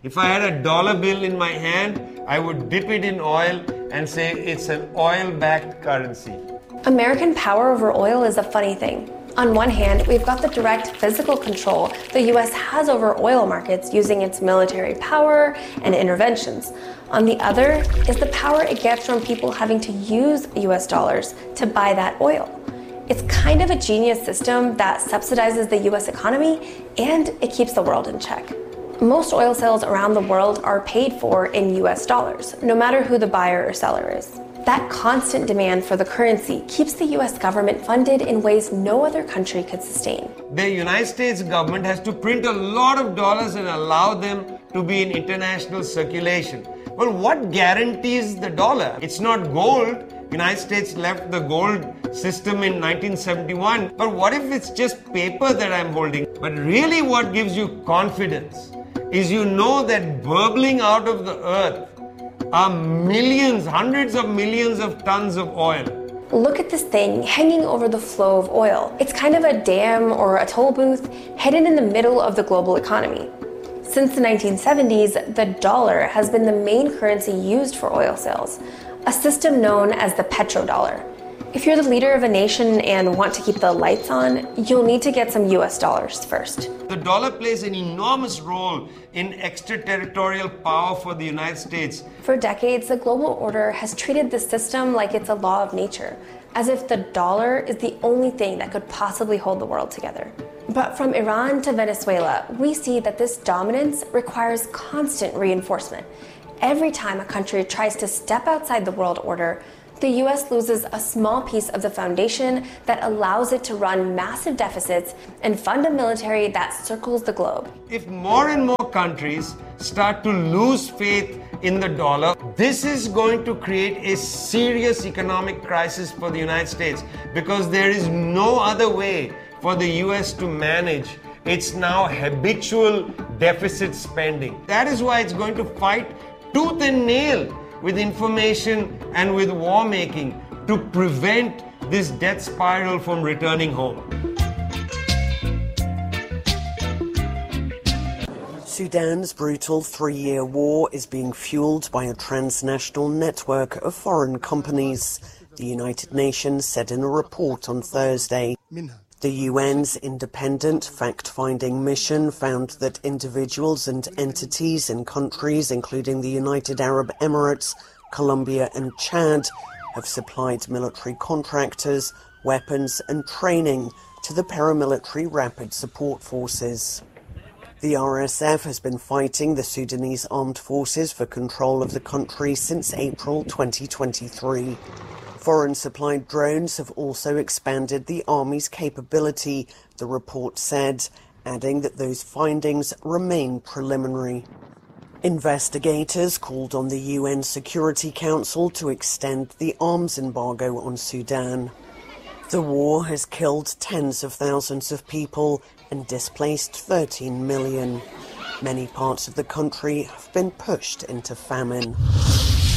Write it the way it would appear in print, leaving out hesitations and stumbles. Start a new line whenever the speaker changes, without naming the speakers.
If I had a dollar bill in my hand, I would dip it in oil and say it's an oil-backed currency.
American power over oil is a funny thing. On one hand, we've got the direct physical control the US has over oil markets using its military power and interventions. On the other is the power it gets from people having to use US dollars to buy that oil. It's kind of a genius system that subsidizes the US economy and it keeps the world in check. Most oil sales around the world are paid for in US dollars, no matter who the buyer or seller is. That constant demand for the currency keeps the US government funded in ways no other country could sustain.
The United States government has to print a lot of dollars and allow them to be in international circulation. Well, what guarantees the dollar? It's not gold. United States left the gold system in 1971. But what if it's just paper that I'm holding? But really what gives you confidence is you know that burbling out of the earth are millions, hundreds of millions of tons of oil.
Look at this thing hanging over the flow of oil. It's kind of a dam or a toll booth hidden in the middle of the global economy. Since the 1970s, the dollar has been the main currency used for oil sales, a system known as the petrodollar. If you're the leader of a nation and want to keep the lights on, you'll need to get some US dollars first.
The dollar plays an enormous role in extraterritorial power for the United States.
For decades, the global order has treated the system like it's a law of nature, as if the dollar is the only thing that could possibly hold the world together. But from Iran to Venezuela, we see that this dominance requires constant reinforcement. Every time a country tries to step outside the world order, the US loses a small piece of the foundation that allows it to run massive deficits and fund a military that circles the globe.
If more and more countries start to lose faith in the dollar, this is going to create a serious economic crisis for the United States because there is no other way for the US to manage its now habitual deficit spending. That is why it's going to fight tooth and nail with information and with war making to prevent this death spiral from returning home.
Sudan's brutal 3-year war is being fueled by a transnational network of foreign companies, the United Nations said in a report on Thursday. The UN's independent fact-finding mission found that individuals and entities in countries including the United Arab Emirates, Colombia and Chad have supplied military contractors, weapons and training to the paramilitary Rapid Support Forces. The RSF has been fighting the Sudanese armed forces for control of the country since April 2023. Foreign-supplied drones have also expanded the army's capability, the report said, adding that those findings remain preliminary. Investigators called on the UN Security Council to extend the arms embargo on Sudan. The war has killed tens of thousands of people and displaced 13 million. Many parts of the country have been pushed into famine.